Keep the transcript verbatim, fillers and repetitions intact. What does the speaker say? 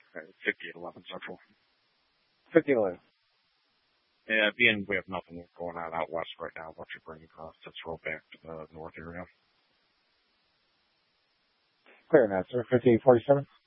fifty-eight eleven Central. fifty eleven. Yeah, being we have nothing going on out west right now, what you bring across to throw back to the north area. Clear now, sir. fifty-eight forty-seven.